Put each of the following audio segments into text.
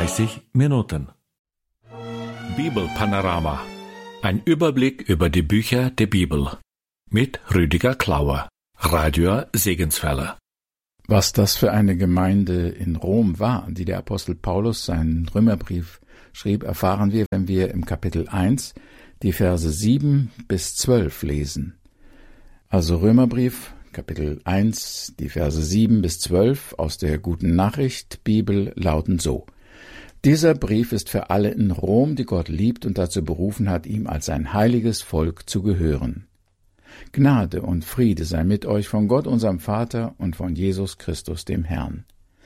30 Minuten. Bibelpanorama. Ein Überblick über die Bücher der Bibel. Mit Rüdiger Klauer. Radio Segenswelle. Was das für eine Gemeinde in Rom war, an die der Apostel Paulus seinen Römerbrief schrieb, erfahren wir, wenn wir im Kapitel 1 die Verse 7 bis 12 lesen. Also Römerbrief, Kapitel 1, die Verse 7 bis 12 aus der Guten Nachricht Bibel lauten so: Dieser Brief ist für alle in Rom, die Gott liebt und dazu berufen hat, ihm als ein heiliges Volk zu gehören. Gnade und Friede sei mit euch von Gott, unserem Vater, und von Jesus Christus, dem Herrn.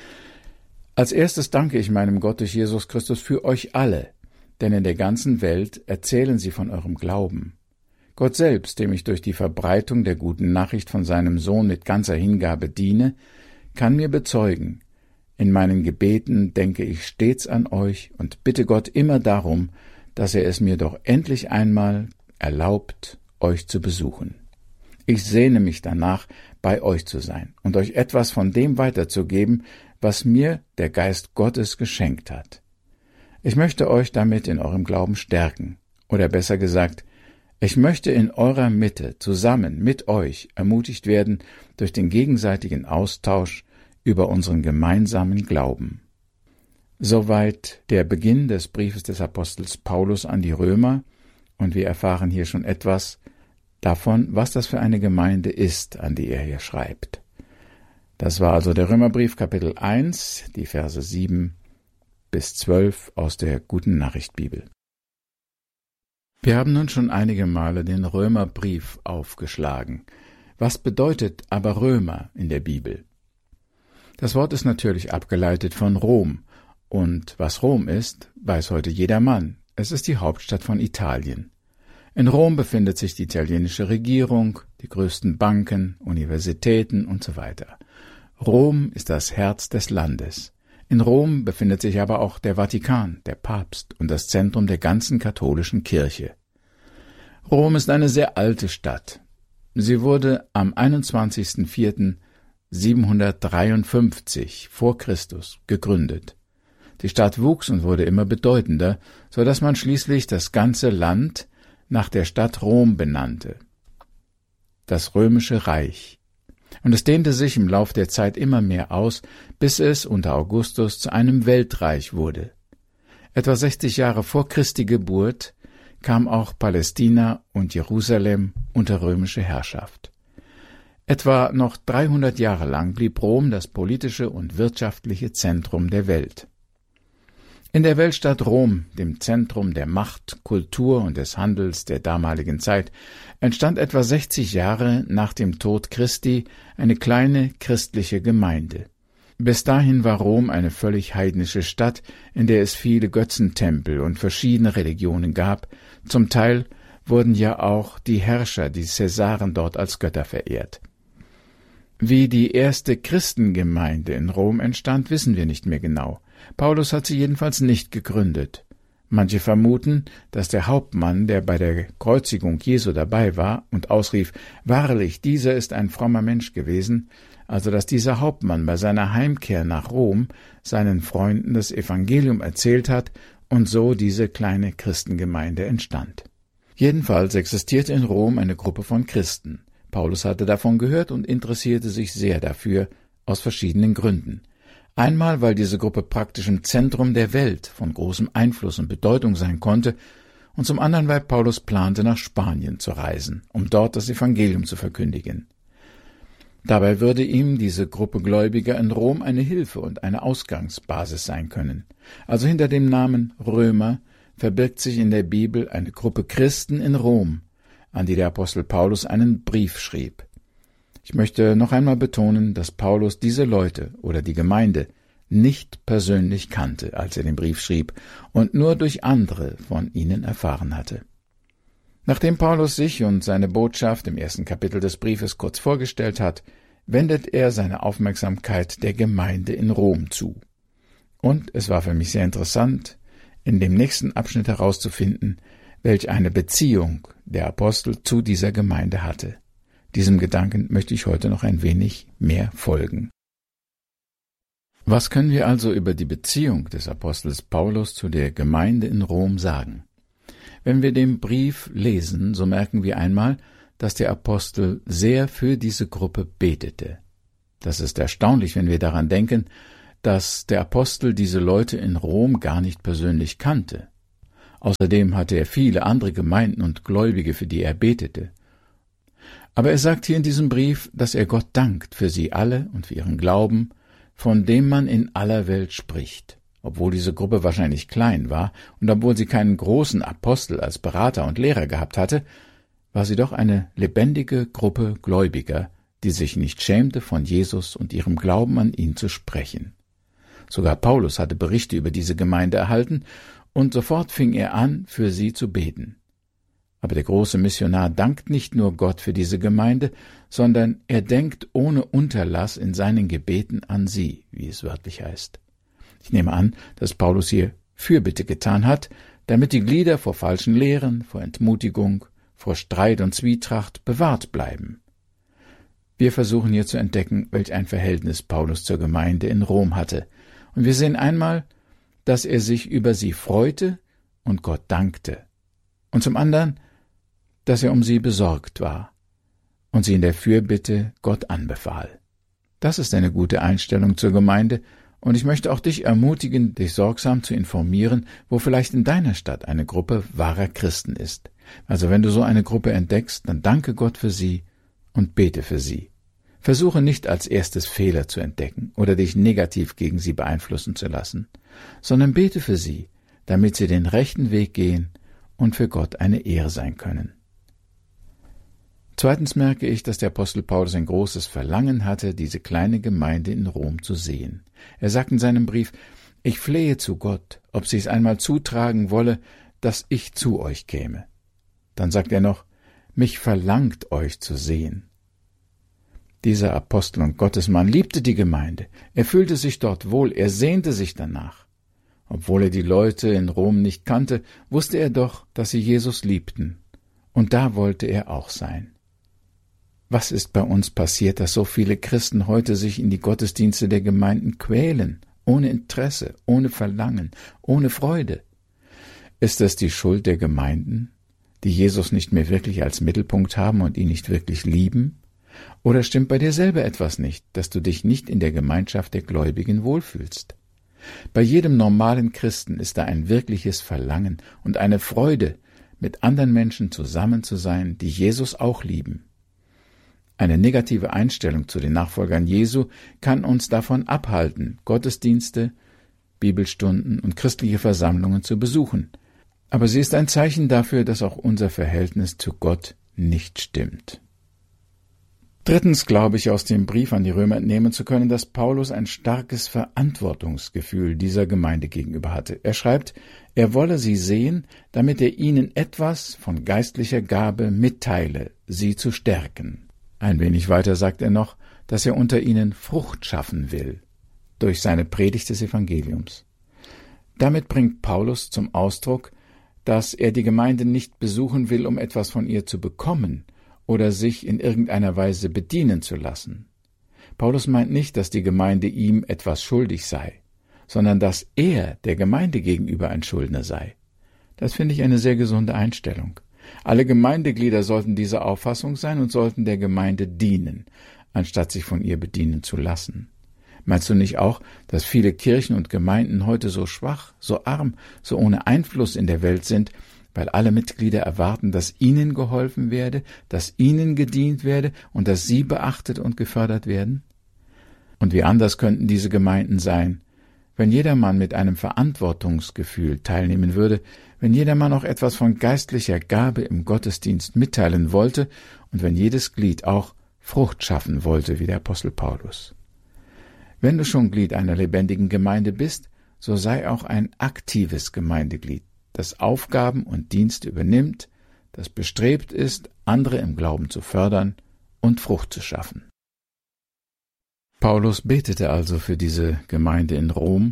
Als erstes danke ich meinem Gott durch Jesus Christus für euch alle, denn in der ganzen Welt erzählen sie von eurem Glauben. Gott selbst, dem ich durch die Verbreitung der guten Nachricht von seinem Sohn mit ganzer Hingabe diene, kann mir bezeugen: In meinen Gebeten denke ich stets an euch und bitte Gott immer darum, dass er es mir doch endlich einmal erlaubt, euch zu besuchen. Ich sehne mich danach, bei euch zu sein und euch etwas von dem weiterzugeben, was mir der Geist Gottes geschenkt hat. Ich möchte euch damit in eurem Glauben stärken, oder besser gesagt, ich möchte in eurer Mitte zusammen mit euch ermutigt werden durch den gegenseitigen Austausch über unseren gemeinsamen Glauben. Soweit der Beginn des Briefes des Apostels Paulus an die Römer, und wir erfahren hier schon etwas davon, was das für eine Gemeinde ist, an die er hier schreibt. Das war also der Römerbrief Kapitel 1, die Verse 7 bis 12 aus der Guten Nachricht Bibel. Wir haben nun schon einige Male den Römerbrief aufgeschlagen. Was bedeutet aber Römer in der Bibel? Das Wort ist natürlich abgeleitet von Rom, und was Rom ist, weiß heute jedermann. Es ist die Hauptstadt von Italien. In Rom befindet sich die italienische Regierung, die größten Banken, Universitäten und so weiter. Rom ist das Herz des Landes. In Rom befindet sich aber auch der Vatikan, der Papst und das Zentrum der ganzen katholischen Kirche. Rom ist eine sehr alte Stadt. Sie wurde am 21.04.753 vor Christus gegründet. Die Stadt wuchs und wurde immer bedeutender, so dass man schließlich das ganze Land nach der Stadt Rom benannte, das Römische Reich. Und es dehnte sich im Lauf der Zeit immer mehr aus, bis es unter Augustus zu einem Weltreich wurde. Etwa 60 Jahre vor Christi Geburt kam auch Palästina und Jerusalem unter römische Herrschaft. Etwa noch 300 Jahre lang blieb Rom das politische und wirtschaftliche Zentrum der Welt. In der Weltstadt Rom, dem Zentrum der Macht, Kultur und des Handels der damaligen Zeit, entstand etwa 60 Jahre nach dem Tod Christi eine kleine christliche Gemeinde. Bis dahin war Rom eine völlig heidnische Stadt, in der es viele Götzentempel und verschiedene Religionen gab. Zum Teil wurden ja auch die Herrscher, die Cäsaren, dort als Götter verehrt. Wie die erste Christengemeinde in Rom entstand, wissen wir nicht mehr genau. Paulus hat sie jedenfalls nicht gegründet. Manche vermuten, dass der Hauptmann, der bei der Kreuzigung Jesu dabei war und ausrief, »Wahrlich, dieser ist ein frommer Mensch gewesen«, also dass dieser Hauptmann bei seiner Heimkehr nach Rom seinen Freunden das Evangelium erzählt hat und so diese kleine Christengemeinde entstand. Jedenfalls existierte in Rom eine Gruppe von Christen. Paulus hatte davon gehört und interessierte sich sehr dafür, aus verschiedenen Gründen. Einmal, weil diese Gruppe praktisch im Zentrum der Welt von großem Einfluss und Bedeutung sein konnte, und zum anderen, weil Paulus plante, nach Spanien zu reisen, um dort das Evangelium zu verkündigen. Dabei würde ihm diese Gruppe Gläubiger in Rom eine Hilfe und eine Ausgangsbasis sein können. Also hinter dem Namen Römer verbirgt sich in der Bibel eine Gruppe Christen in Rom, an die der Apostel Paulus einen Brief schrieb. Ich möchte noch einmal betonen, dass Paulus diese Leute oder die Gemeinde nicht persönlich kannte, als er den Brief schrieb, und nur durch andere von ihnen erfahren hatte. Nachdem Paulus sich und seine Botschaft im ersten Kapitel des Briefes kurz vorgestellt hat, wendet er seine Aufmerksamkeit der Gemeinde in Rom zu. Und es war für mich sehr interessant, in dem nächsten Abschnitt herauszufinden, welch eine Beziehung der Apostel zu dieser Gemeinde hatte. Diesem Gedanken möchte ich heute noch ein wenig mehr folgen. Was können wir also über die Beziehung des Apostels Paulus zu der Gemeinde in Rom sagen? Wenn wir den Brief lesen, so merken wir einmal, dass der Apostel sehr für diese Gruppe betete. Das ist erstaunlich, wenn wir daran denken, dass der Apostel diese Leute in Rom gar nicht persönlich kannte. Außerdem hatte er viele andere Gemeinden und Gläubige, für die er betete. Aber er sagt hier in diesem Brief, dass er Gott dankt für sie alle und für ihren Glauben, von dem man in aller Welt spricht. Obwohl diese Gruppe wahrscheinlich klein war und obwohl sie keinen großen Apostel als Berater und Lehrer gehabt hatte, war sie doch eine lebendige Gruppe Gläubiger, die sich nicht schämte, von Jesus und ihrem Glauben an ihn zu sprechen. Sogar Paulus hatte Berichte über diese Gemeinde erhalten, und sofort fing er an, für sie zu beten. Aber der große Missionar dankt nicht nur Gott für diese Gemeinde, sondern er denkt ohne Unterlass in seinen Gebeten an sie, wie es wörtlich heißt. Ich nehme an, dass Paulus hier Fürbitte getan hat, damit die Glieder vor falschen Lehren, vor Entmutigung, vor Streit und Zwietracht bewahrt bleiben. Wir versuchen hier zu entdecken, welch ein Verhältnis Paulus zur Gemeinde in Rom hatte. Und wir sehen einmal, dass er sich über sie freute und Gott dankte. Und zum anderen, dass er um sie besorgt war und sie in der Fürbitte Gott anbefahl. Das ist eine gute Einstellung zur Gemeinde, und ich möchte auch dich ermutigen, dich sorgsam zu informieren, wo vielleicht in deiner Stadt eine Gruppe wahrer Christen ist. Also wenn du so eine Gruppe entdeckst, dann danke Gott für sie und bete für sie. Versuche nicht als erstes Fehler zu entdecken oder dich negativ gegen sie beeinflussen zu lassen, sondern bete für sie, damit sie den rechten Weg gehen und für Gott eine Ehre sein können. Zweitens merke ich, dass der Apostel Paulus ein großes Verlangen hatte, diese kleine Gemeinde in Rom zu sehen. Er sagt in seinem Brief: Ich flehe zu Gott, ob sich's einmal zutragen wolle, dass ich zu euch käme. Dann sagt er noch: Mich verlangt euch zu sehen. Dieser Apostel und Gottesmann liebte die Gemeinde. Er fühlte sich dort wohl, er sehnte sich danach. Obwohl er die Leute in Rom nicht kannte, wusste er doch, dass sie Jesus liebten. Und da wollte er auch sein. Was ist bei uns passiert, dass so viele Christen heute sich in die Gottesdienste der Gemeinden quälen, ohne Interesse, ohne Verlangen, ohne Freude? Ist es die Schuld der Gemeinden, die Jesus nicht mehr wirklich als Mittelpunkt haben und ihn nicht wirklich lieben? Oder stimmt bei dir selber etwas nicht, dass du dich nicht in der Gemeinschaft der Gläubigen wohlfühlst? Bei jedem normalen Christen ist da ein wirkliches Verlangen und eine Freude, mit anderen Menschen zusammen zu sein, die Jesus auch lieben. Eine negative Einstellung zu den Nachfolgern Jesu kann uns davon abhalten, Gottesdienste, Bibelstunden und christliche Versammlungen zu besuchen. Aber sie ist ein Zeichen dafür, dass auch unser Verhältnis zu Gott nicht stimmt. Drittens glaube ich, aus dem Brief an die Römer entnehmen zu können, dass Paulus ein starkes Verantwortungsgefühl dieser Gemeinde gegenüber hatte. Er schreibt, er wolle sie sehen, damit er ihnen etwas von geistlicher Gabe mitteile, sie zu stärken. Ein wenig weiter sagt er noch, dass er unter ihnen Frucht schaffen will, durch seine Predigt des Evangeliums. Damit bringt Paulus zum Ausdruck, dass er die Gemeinde nicht besuchen will, um etwas von ihr zu bekommen oder sich in irgendeiner Weise bedienen zu lassen. Paulus meint nicht, dass die Gemeinde ihm etwas schuldig sei, sondern dass er der Gemeinde gegenüber ein Schuldner sei. Das finde ich eine sehr gesunde Einstellung. Alle Gemeindeglieder sollten dieser Auffassung sein und sollten der Gemeinde dienen, anstatt sich von ihr bedienen zu lassen. Meinst du nicht auch, dass viele Kirchen und Gemeinden heute so schwach, so arm, so ohne Einfluss in der Welt sind, weil alle Mitglieder erwarten, dass ihnen geholfen werde, dass ihnen gedient werde und dass sie beachtet und gefördert werden? Und wie anders könnten diese Gemeinden sein, wenn jedermann mit einem Verantwortungsgefühl teilnehmen würde, wenn jedermann auch etwas von geistlicher Gabe im Gottesdienst mitteilen wollte und wenn jedes Glied auch Frucht schaffen wollte, wie der Apostel Paulus. Wenn du schon Glied einer lebendigen Gemeinde bist, so sei auch ein aktives Gemeindeglied, das Aufgaben und Dienste übernimmt, das bestrebt ist, andere im Glauben zu fördern und Frucht zu schaffen. Paulus betete also für diese Gemeinde in Rom.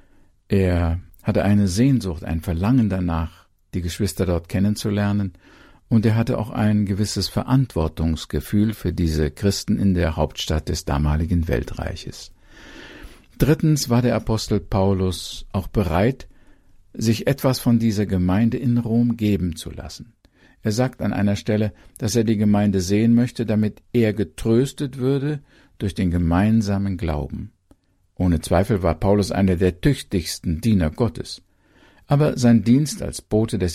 Er hatte eine Sehnsucht, ein Verlangen danach, die Geschwister dort kennenzulernen, und er hatte auch ein gewisses Verantwortungsgefühl für diese Christen in der Hauptstadt des damaligen Weltreiches. Drittens war der Apostel Paulus auch bereit, sich etwas von dieser Gemeinde in Rom geben zu lassen. Er sagt an einer Stelle, dass er die Gemeinde sehen möchte, damit er getröstet würde durch den gemeinsamen Glauben. Ohne Zweifel war Paulus einer der tüchtigsten Diener Gottes. Aber sein Dienst als Bote des